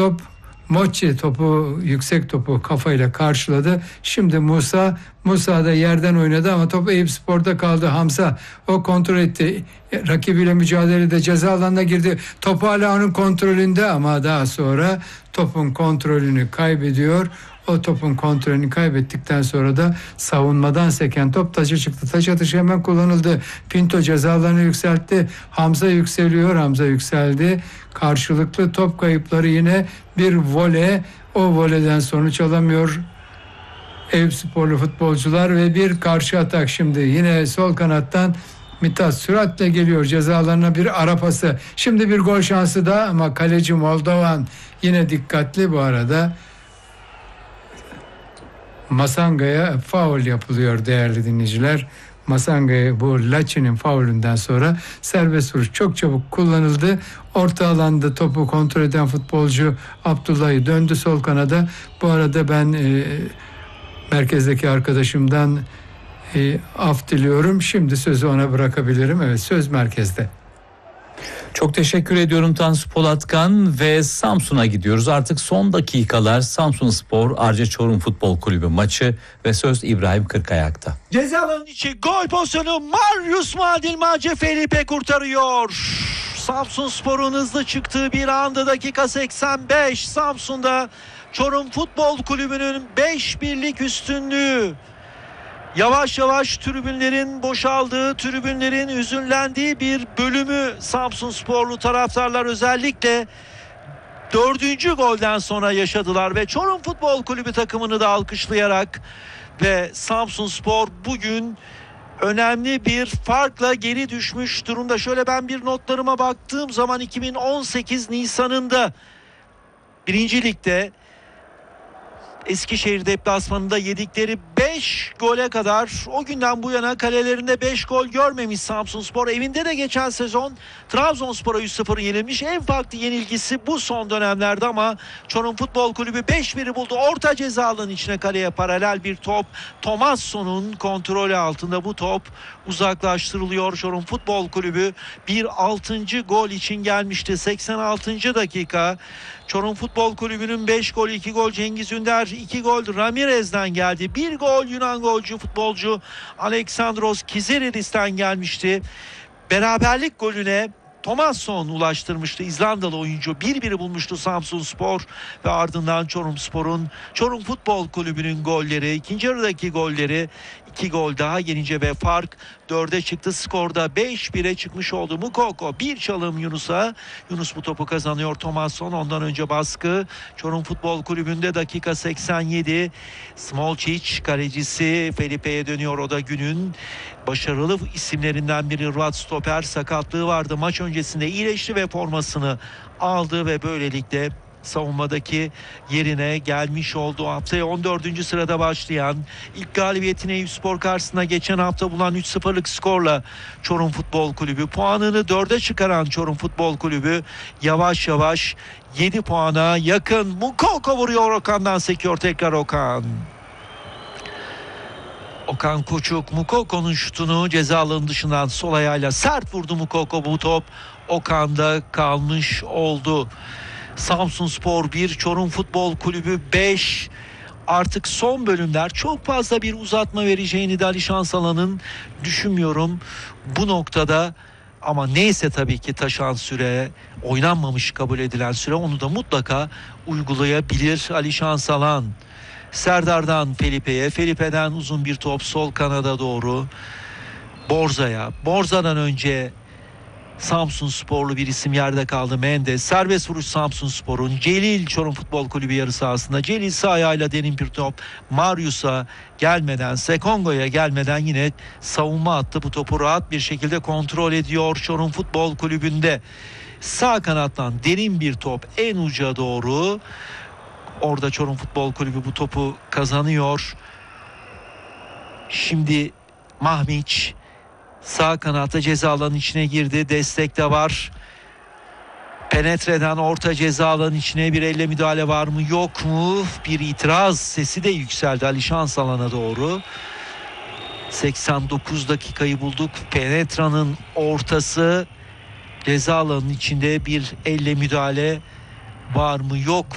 top Mochi topu, yüksek topu kafayla karşıladı. Şimdi Musa da yerden oynadı ama top Eyüpspor'da kaldı. Hamza o kontrol etti. Rakibiyle mücadelede ceza alanına girdi. Top hala onun kontrolünde ama daha sonra topun kontrolünü kaybediyor. O topun kontrolünü kaybettikten sonra da savunmadan seken top taça çıktı. Taç atışı hemen kullanıldı. Pinto cezalarını yükseltti. Hamza yükseliyor. Hamza yükseldi. Karşılıklı top kayıpları, yine bir voley. O voleyden sonuç alamıyor Eyüpsporlu futbolcular ve bir karşı atak şimdi. Yine sol kanattan Mithat süratle geliyor, cezalarına bir ara pası. Şimdi bir gol şansı da ama kaleci Moldovan yine dikkatli bu arada. Masanga'ya faul yapılıyor değerli dinleyiciler. Masanga'ya bu Laçi'nin faulünden sonra serbest vuruş çok çabuk kullanıldı. Orta alanda topu kontrol eden futbolcu Abdullah'ı döndü sol kanada. Bu arada ben merkezdeki arkadaşımdan af diliyorum. Şimdi sözü ona bırakabilirim. Evet, söz merkezde. Çok teşekkür ediyorum Tansu Polatkan ve Samsun'a gidiyoruz. Artık son dakikalar Samsunspor Arca Çorum Futbol Kulübü maçı ve söz İbrahim Kırkayak'ta. Ceza alanının içi gol pozisyonu, Marius Madilmace Felipe kurtarıyor. Samsunspor'un hızlı çıktığı bir anda dakika 85. Samsun'da Çorum Futbol Kulübü'nün 5-1'lik üstünlüğü. Yavaş yavaş tribünlerin boşaldığı, tribünlerin hüzünlendiği bir bölümü Samsunsporlu taraftarlar özellikle 4. golden sonra yaşadılar ve Çorum Futbol Kulübü takımını da alkışlayarak ve Samsunspor bugün önemli bir farkla geri düşmüş durumda. Şöyle ben bir notlarıma baktığım zaman 2018 Nisan'ında 1. Lig'de Eskişehir deplasmanında yedikleri 5 gole kadar o günden bu yana kalelerinde 5 gol görmemiş Samsunspor. Evinde de geçen sezon Trabzonspor'a 3-0 yenilmiş. En farklı yenilgisi bu son dönemlerde ama Çorum Futbol Kulübü 5-1'i buldu. Orta ceza alanının içine kaleye paralel bir top. Tomasson'un kontrolü altında bu top uzaklaştırılıyor. Çorum Futbol Kulübü bir 6. gol için gelmişti. 86. dakika. Çorum Futbol Kulübü'nün 5 gol, 2 gol Cengiz Ünder, 2 gol Ramirez'den geldi. 1 gol Yunan golcü futbolcu Alexandros Kiziridis'ten gelmişti. Beraberlik golüne Tomasson ulaştırmıştı. İzlandalı oyuncu 1-1'i bulmuştu Samsunspor ve ardından Çorum Futbol Kulübü'nün golleri, ikinci yarıdaki golleri, 2 gol daha gelince ve fark 4'e çıktı. Skorda 5-1'e çıkmış oldu. Mukoko bir çalım Yunus'a. Yunus bu topu kazanıyor. Tomasson ondan önce baskı. Çorum Futbol Kulübü'nde dakika 87. Smolcic kalecisi Felipe'ye dönüyor. O da günün başarılı isimlerinden biri. Hırvat stoper sakatlığı vardı. Maç öncesinde iyileşti ve formasını aldı ve böylelikle savunmadaki yerine gelmiş oldu. Haftaya 14. sırada başlayan, ilk galibiyetini Eyüpspor karşısında geçen hafta bulan 3-0'lık skorla Çorum Futbol Kulübü, puanını 4'e çıkaran Çorum Futbol Kulübü yavaş yavaş 7 puana yakın. Mukoko vuruyor, Okan'dan sekiyor tekrar Okan. Okan Koçuk Mukoko'nun şutunu ceza alanının dışından sol ayağıyla sert vurdu Mukoko. Bu top Okan'da kalmış oldu. Samsunspor 1, Çorum Futbol Kulübü 5. Artık son bölümler, çok fazla bir uzatma vereceğini de Ali Şansalan'ın düşünmüyorum bu noktada. Ama neyse, tabii ki taşan süre, oynanmamış kabul edilen süre, onu da mutlaka uygulayabilir Ali Şansalan. Serdar'dan Felipe'ye, Felipe'den uzun bir top sol kanada doğru Borza'ya. Borza'dan önce Samsunsporlu bir isim yerde kaldı, Mendes. Serbest vuruş Samsunspor'un. Celil Çorum Futbol Kulübü yarı sahasında. Celil sağ ayağıyla derin bir top. Marius'a gelmeden, Sekongo'ya gelmeden yine savunma attı. Bu topu rahat bir şekilde kontrol ediyor Çorum Futbol Kulübü'nde. Sağ kanattan derin bir top en uca doğru. Orada Çorum Futbol Kulübü bu topu kazanıyor. Şimdi Mahmiç sağ kanata ceza alanının içine girdi. Destek de var. Penetreden orta ceza alanının içine bir elle müdahale var mı yok mu? Bir itiraz sesi de yükseldi Ali Şansalan'a doğru. 89 dakikayı bulduk. Penetra'nın ortası, ceza alanının içinde bir elle müdahale var mı yok